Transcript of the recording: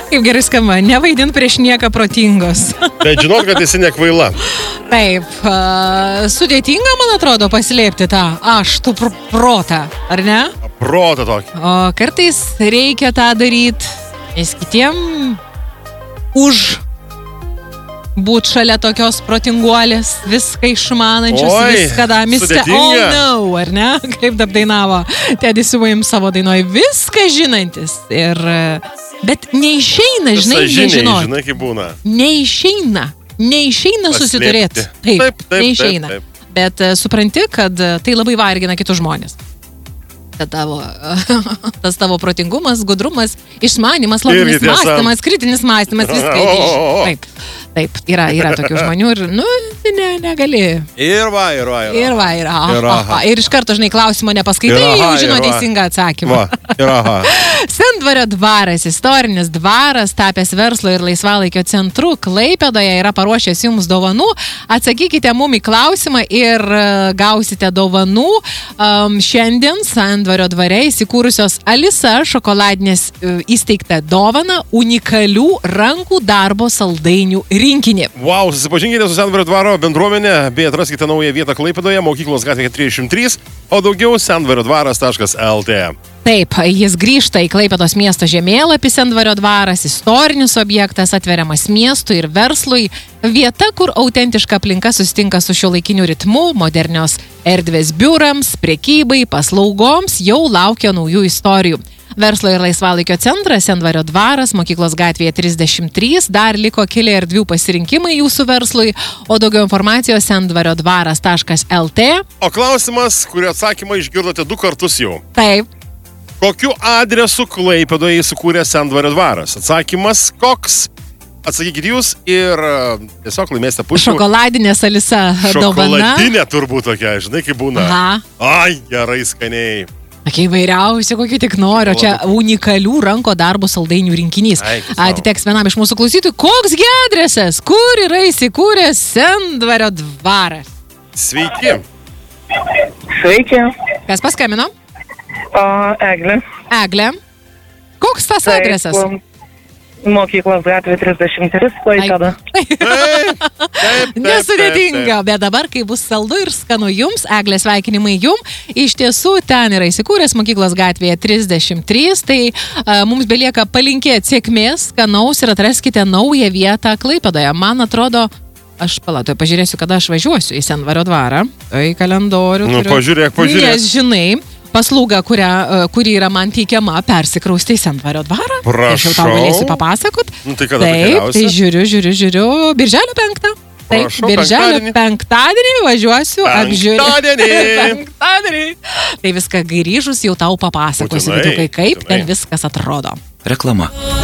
Kaip gerai skamba, nevaidint prieš nieką protingos. Bet žinot, kad esi nekvaila. Taip, sudėtinga, man atrodo, paslėpti tą aštų protą, ar ne? Protą tokį. O kartais reikia tą daryti, nes kitiem būt šalia tokios protinguolės, viską išmanančios, viską damiste. Sudėtinga. Oh no, ar ne? Kaip dab dainavo Teddy Swims savo dainoje, viską žinantis. Bet neišeina, žinai, nežinoti. Žinai, kaip būna. Neišeina susiturėti. Taip, neišeina. Taip. Bet supranti, kad tai labai vargina kitus žmonės. Tas tavo protingumas, gudrumas, išmanimas, loginis mąstymas, kritinis mąstymas, viską. Taip, yra tokių žmonių ir, negali. Ir va. Ir iš karto, žinai, klausimo nepaskaitai, jau žino teisingą atsakymą. Sendvario dvaras, istorinis dvaras, tapęs verslo ir laisvalaikio centru Klaipėdoje, yra paruošęs jums dovanų. Atsakykite mum į klausimą ir gausite dovanų. Šiandien Sendvario dvare įsikūrusios Alisa šokoladinės įsteigtą dovaną unikalių rankų darbo saldainių rinkinį. Wow, susipažinkite su Sendvario dvaro bendruomenė, bei atraskite naują vietą Klaipėdoje, Mokyklos gatvėje 33, o daugiau sendvariodvaras.lt. Taip, jis grįžta į Klaipėdos miesto žemėlapį. Sendvario dvaras, istorinis objektas, atveriamas miestui ir verslui, vieta, kur autentiška aplinka susitinka su šiuolaikiniu ritmu, modernios erdvės biurams, prekybai, paslaugoms, jau laukia naujų istorijų. Verslo ir laisvalaikio centras, Sendvario dvaras, Mokyklos gatvėje 33, dar liko keli erdvių pasirinkimai jūsų verslui, o daugiau informacijos sendvariodvaras.lt. O klausimas, kurio atsakymą išgirdote 2 kartus jau. Taip. Kokiu adresu Klaipėdoje įsikūrė Sendvario dvaras? Atsakymas koks? Atsakykite jūs ir tiesiog laimėsite pusę. Šokoladinės Alisa dovana. Šokoladinė turbūt tokia, žinai, kaip būna. Ai, gerai, skaniai. Įvairiausių, kokių tik noriu. Čia unikalių ranko darbo saldainių rinkinys. Atiteks vienam iš mūsų klausytojų. Koksgi adresas? Kur yra įsikūręs Sendvario dvaras? Sveiki. Sveiki. Kas paskambino? Eglė. Eglė. Koks tas adresas? Mokyklos gatvė 33, Klaipėda. Nesudėtinga, bet dabar, kai bus saldu ir skanu jums, Eglė, sveikinimai jum. Iš tiesų, ten yra įsikūręs Mokyklos gatvėje 33, tai mums belieka palinkėti sėkmės, skanaus ir atraskite naują vietą Klaipėdoje. Man atrodo, aš pažiūrėsiu, kada aš važiuosiu į Sendvario dvarą. Tai kalendorių. Pažiūrėk. Nes, žinai, paslauga, kuri yra man teikiama, persikrausti į Sendvario dvarą. Prašau. Aš jau tau galėsiu papasakot. Tai kada taip, tai žiūriu. Birželio 5. Taip, prašau, birželio 5 važiuosiu apžiūrėti. Penktadienį. Tai viską grįžus jau tau papasakosiu, kaip ten viskas atrodo. Reklama.